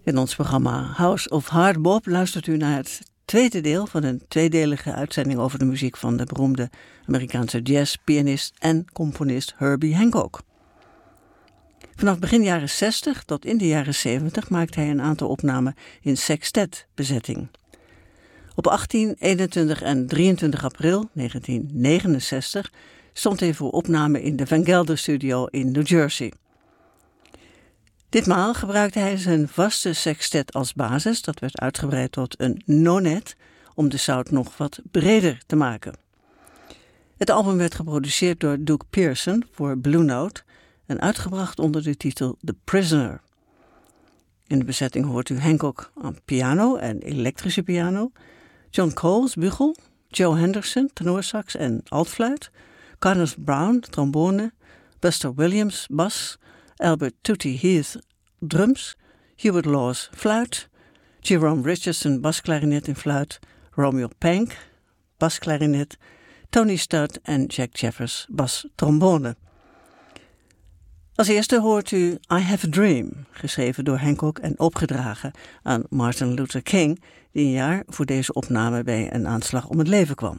In ons programma House of Hard Bop luistert u naar het tweede deel van een tweedelige uitzending over de muziek van de beroemde Amerikaanse jazzpianist en componist Herbie Hancock. Vanaf begin jaren 60 tot in de jaren 70 maakte hij een aantal opnamen in sextet-bezetting. Op 18, 21 en 23 april 1969 stond hij voor opname in de Van Gelder Studio in New Jersey. Ditmaal gebruikte hij zijn vaste sextet als basis, dat werd uitgebreid tot een nonet, om de sound nog wat breder te maken. Het album werd geproduceerd door Duke Pearson voor Blue Note en uitgebracht onder de titel The Prisoner. In de bezetting hoort u Hancock aan piano en elektrische piano, John Coles bugel, Joe Henderson tenorsax en altfluit, Carnes Brown trombone, Buster Williams bas, Albert Tootie Heath drums, Hubert Laws fluit, Jerome Richardson basklarinet en fluit, Romeo Pank basklarinet, Tony Studd en Jack Jeffers bastrombone. Als eerste hoort u I Have a Dream, geschreven door Hancock en opgedragen aan Martin Luther King, die een jaar voor deze opname bij een aanslag om het leven kwam.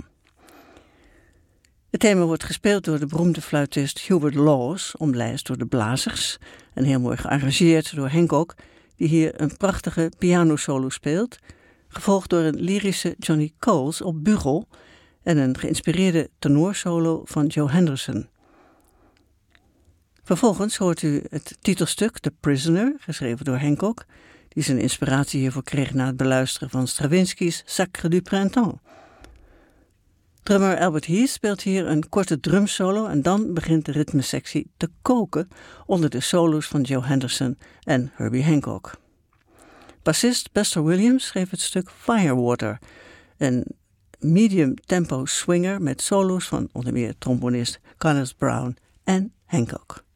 Het thema wordt gespeeld door de beroemde fluitist Hubert Laws, omlijst door de blazers en heel mooi gearrangeerd door Hancock, die hier een prachtige pianosolo speelt, gevolgd door een lyrische Johnny Coles op bugel en een geïnspireerde tenorsolo van Joe Henderson. Vervolgens hoort u het titelstuk The Prisoner, geschreven door Hancock, die zijn inspiratie hiervoor kreeg na het beluisteren van Stravinsky's Sacre du Printemps. Drummer Albert Heath speelt hier een korte drumsolo en dan begint de ritmesectie te koken onder de solo's van Joe Henderson en Herbie Hancock. Bassist Buster Williams schreef het stuk Firewater, een medium tempo swinger met solo's van onder meer trombonist Carnes Brown en Hancock.